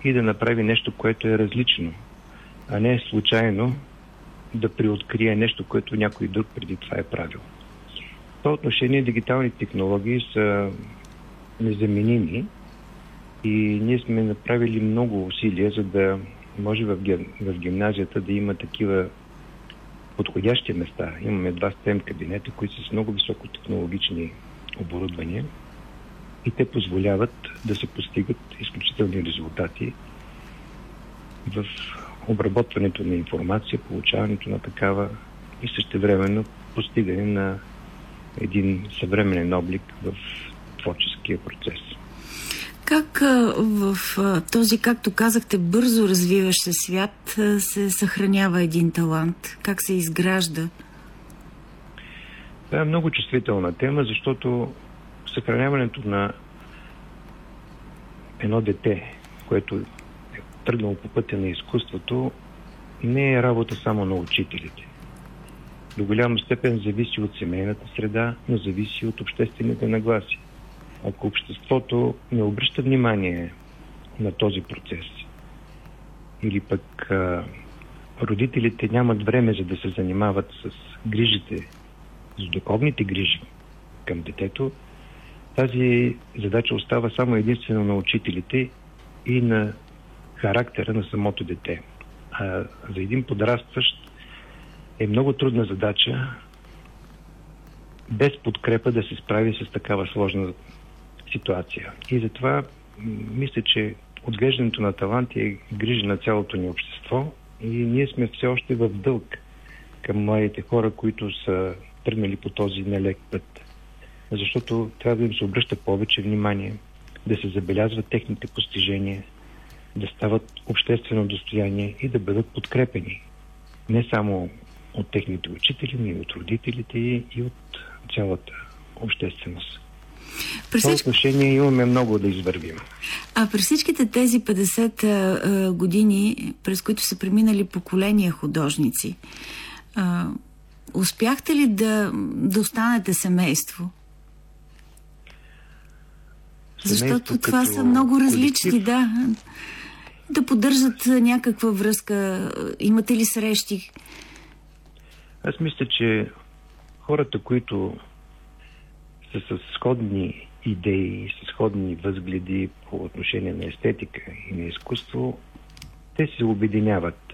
и да направи нещо, което е различно, а не случайно да преоткрие нещо, което някой друг преди това е правил. В това отношение дигиталните технологии са незаменими и ние сме направили много усилия, за да може в гимназията да има такива подходящи места. Имаме 2 STEM кабинета, които са с много високотехнологични оборудвания и те позволяват да се постигат изключителни резултати в обработването на информация, получаването на такава и същевременно постигане на един съвременен облик в творческия процес. Как в този, както казахте, бързо развиващ се свят се съхранява един талант? Как се изгражда? Това е много чувствителна тема, защото съхраняването на едно дете, което е тръгнало по пътя на изкуството, не е работа само на учителите. До голяма степен зависи от семейната среда, но зависи от обществените нагласи. Ако обществото не обръща внимание на този процес или пък родителите нямат време за да се занимават с грижите, с духовните грижи към детето, тази задача остава само единствено на учителите и на характера на самото дете. А за един подрастващ е много трудна задача без подкрепа да се справи с такава сложна ситуация. И затова мисля, че отглеждането на таланти е грижа на цялото ни общество и ние сме все още в дълг към младите хора, които са тръгнали по този нелек път. Защото трябва да им се обръща повече внимание, да се забелязват техните постижения, да стават обществено достояние и да бъдат подкрепени. Не само от техните учители, но и от родителите и от цялата общественост. В това отношение имаме много да извървим. А през всичките тези 50 години, през които са преминали поколения художници, успяхте ли да останете семейство? Защото това са много различни, колектив. Да поддържат някаква връзка. Имате ли срещи? Аз мисля, че хората, които са с сходни идеи, с сходни възгледи по отношение на естетика и на изкуство, те се обединяват.